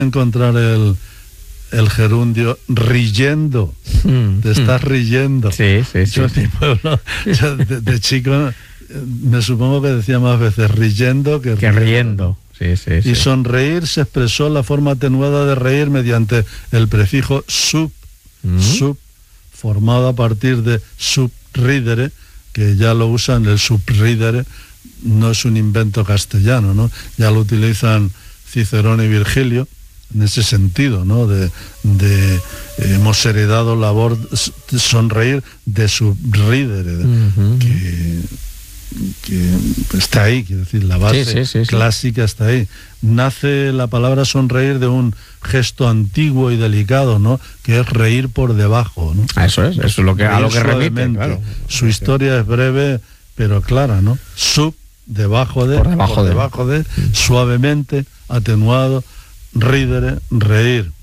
encontrar el gerundio riyendo. Te estás riyendo. Sí. Yo en mi pueblo, yo de chico, me supongo que decía más veces riyendo que riendo. Sí. Y sonreír se expresó la forma atenuada de reír mediante el prefijo sub, formado a partir de subridere, que ya lo usan, el subridere no es un invento castellano, ¿no? Ya lo utilizan Cicerón y Virgilio en ese sentido, ¿no? De hemos heredado labor de sonreír de subridere, que está ahí, quiero decir, la base clásica está ahí. Nace la palabra sonreír de un gesto antiguo y delicado, ¿no? Que es reír por debajo, ¿no? Eso es lo que, a lo que remite, claro. Su historia es breve pero clara, ¿no? Sub, debajo de, por debajo de, suavemente, atenuado, ridere, reír.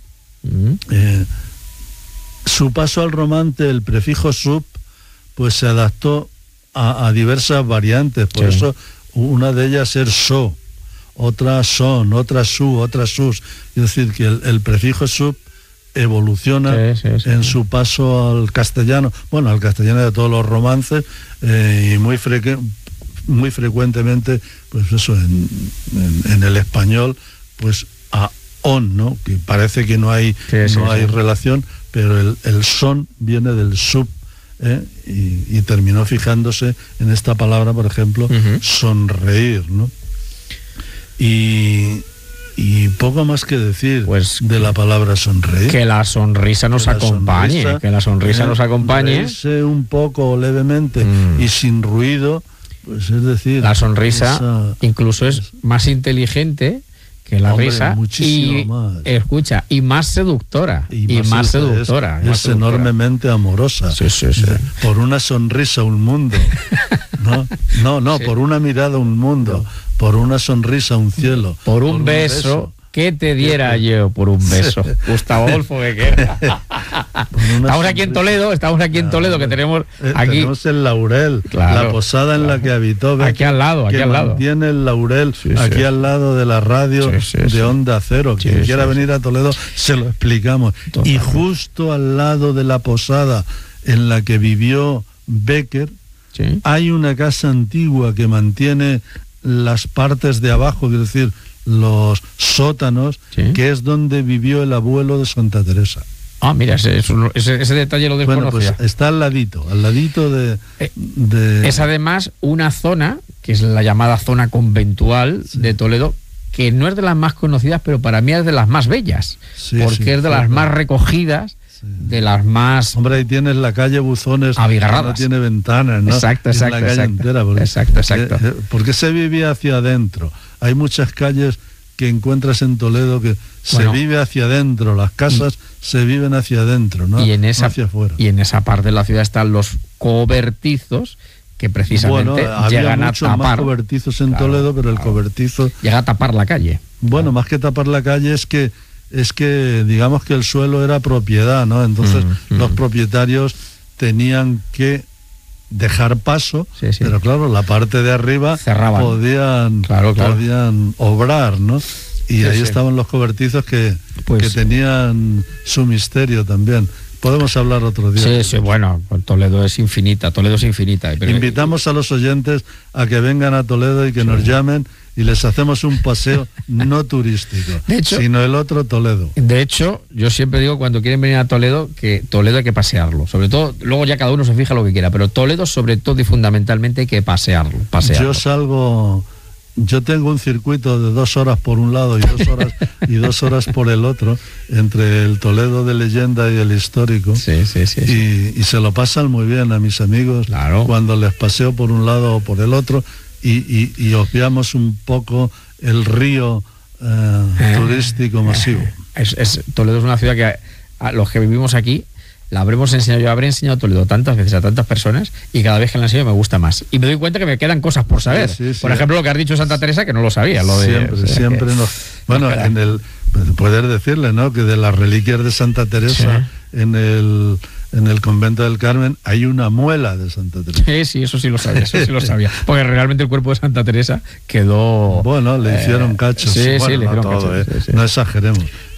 Su paso al romance, el prefijo sub, pues se adaptó a diversas variantes, por eso una de ellas es so, otra son, otra su, otra sus. Es decir, que el prefijo sub evoluciona en su paso al castellano, bueno, al castellano de todos los romances, y muy frecuentemente, pues eso, en el español, pues a on, ¿no? Que parece que no hay relación, pero el son viene del sub. Y terminó fijándose en esta palabra, por ejemplo, sonreír, ¿no? Y poco más que decir de la palabra sonreír. Que la sonrisa nos acompañe, que la sonrisa nos acompañe. Reírse un poco levemente y sin ruido, pues es decir... La sonrisa incluso es más inteligente que la risa, muchísimo más. Escucha, y más seductora, y más seductora. Es enormemente amorosa. Sí. Por una sonrisa un mundo. No, por una mirada un mundo, por una sonrisa un cielo. Por un beso. ¿Qué te diera yo por un beso? Gustavo Adolfo Bequer. Estamos aquí en Toledo, que tenemos aquí... Tenemos el Laurel, la posada en la que habitó Bequer, aquí al lado. Tiene el Laurel aquí al lado de la radio de Onda Cero. Quien quiera venir a Toledo, se lo explicamos. Totalmente. Y justo al lado de la posada en la que vivió Bequer, hay una casa antigua que mantiene las partes de abajo, es decir, los sótanos, que es donde vivió el abuelo de Santa Teresa. Ah, mira, ese detalle lo desconocía. Bueno, pues está al ladito de... Es además una zona, que es la llamada zona conventual de Toledo, que no es de las más conocidas, pero para mí es de las más bellas, porque es de las más recogidas, de las más... Hombre, ahí tienes la calle Buzones, abigarradas. No tiene ventanas, ¿no? Exacto. La calle entera, porque se vivía hacia adentro. Hay muchas calles que encuentras en Toledo que se vive hacia adentro, las casas se viven hacia adentro, ¿no? Y en esa, no hacia afuera. Y en esa parte de la ciudad están los cobertizos, que precisamente llegan a tapar. Más cobertizos en Toledo, pero el cobertizo llega a tapar la calle. Bueno, más que tapar la calle es que digamos que el suelo era propiedad, ¿no? Entonces los propietarios tenían que dejar paso, pero claro, la parte de arriba cerraban. Podían obrar, ¿no? Y ahí estaban los cobertizos que tenían su misterio también. Podemos hablar otro día. Sí, bueno, Toledo es infinita. Pero... Invitamos a los oyentes a que vengan a Toledo y que nos llamen y les hacemos un paseo no turístico, sino el otro Toledo. De hecho, yo siempre digo cuando quieren venir a Toledo que Toledo hay que pasearlo. Sobre todo, luego ya cada uno se fija lo que quiera, pero Toledo sobre todo y fundamentalmente hay que pasearlo. Yo tengo un circuito de 2 horas por un lado y 2 horas por el otro, entre el Toledo de leyenda y el histórico. Y se lo pasan muy bien a mis amigos cuando les paseo por un lado o por el otro y obviamos un poco el río turístico masivo. Toledo es una ciudad que a los que vivimos aquí la habré enseñado Toledo tantas veces a tantas personas y cada vez que la enseño me gusta más. Y me doy cuenta que me quedan cosas por saber. Por ejemplo, lo que has dicho de Santa Teresa, que no lo sabía. Siempre nos... Bueno, poder decirle, ¿no? Que de las reliquias de Santa Teresa en en el convento del Carmen hay una muela de Santa Teresa. Sí, eso sí lo sabía. Porque realmente el cuerpo de Santa Teresa quedó... Bueno, le hicieron cachos. Sí, bueno, le hicieron todo, cachos. Sí. No exageremos.